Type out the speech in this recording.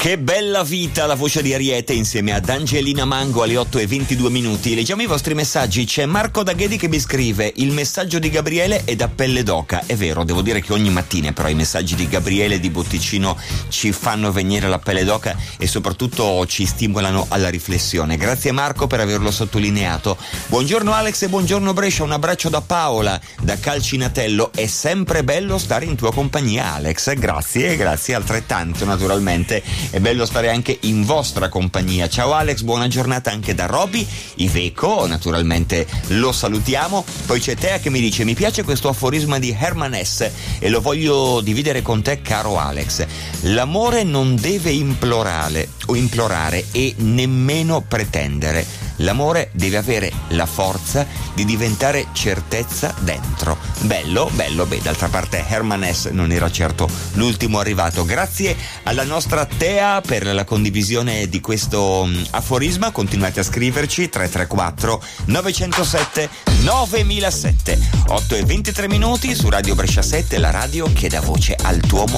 Che bella vita, la voce di Ariete insieme ad Angelina Mango alle 8:22. Leggiamo i vostri messaggi. C'è Marco da Ghedi che mi scrive: il messaggio di Gabriele è da pelle d'oca. È vero, devo dire che ogni mattina però i messaggi di Gabriele di Botticino ci fanno venire la pelle d'oca e soprattutto ci stimolano alla riflessione. Grazie Marco per averlo sottolineato. Buongiorno Alex e buongiorno Brescia, un abbraccio da Paola da Calcinatello. È sempre bello stare in tua compagnia Alex. Grazie altrettanto naturalmente. È bello stare anche in vostra compagnia. Ciao Alex, buona giornata anche da Roby Iveco, naturalmente lo salutiamo. Poi c'è Tea che mi dice: mi piace questo aforisma di Herman Hesse e lo voglio dividere con te caro Alex. L'amore non deve implorare e nemmeno pretendere. L'amore deve avere la forza di diventare certezza dentro. Bello, beh, d'altra parte Herman Hesse non era certo l'ultimo arrivato. Grazie alla nostra Tea per la condivisione di questo aforisma. Continuate a scriverci 334 907 9007. 8:23 su Radio Brescia 7, la radio che dà voce al tuo mondo.